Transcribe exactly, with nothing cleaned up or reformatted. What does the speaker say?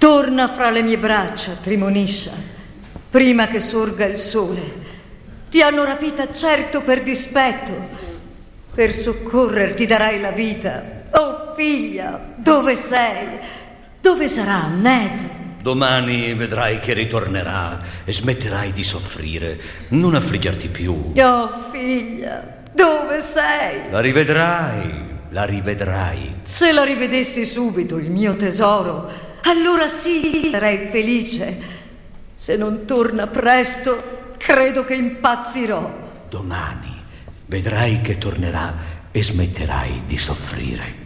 Torna fra le mie braccia, Trimoniscia, prima che sorga il sole. Ti hanno rapita certo per dispetto. Per soccorrerti darai la vita. Oh figlia, dove sei? Dove sarà Ned? Domani vedrai che ritornerà e smetterai di soffrire. Non affliggerti più. Oh figlia, dove sei? La rivedrai, la rivedrai. Se la rivedessi subito, il mio tesoro, allora sì, sarei felice. Se non torna presto, credo che impazzirò. Domani vedrai che tornerà e smetterai di soffrire.